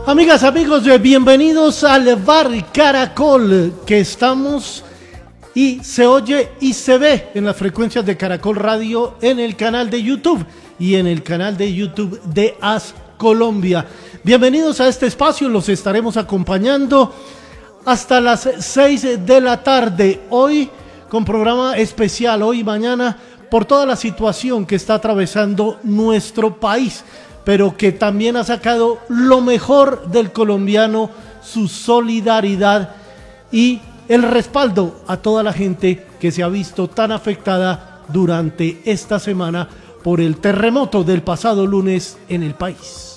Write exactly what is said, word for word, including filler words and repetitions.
Amigas, amigos, bienvenidos al Bar Caracol, que estamos y se oye y se ve en las frecuencias de Caracol Radio, en el canal de YouTube y en el canal de YouTube de As Colombia. Bienvenidos a este espacio, los estaremos acompañando hasta las seis de la tarde, hoy con programa especial, hoy y mañana, por toda la situación que está atravesando nuestro país, pero que también ha sacado lo mejor del colombiano, su solidaridad y el respaldo a toda la gente que se ha visto tan afectada durante esta semana por el terremoto del pasado lunes en el país.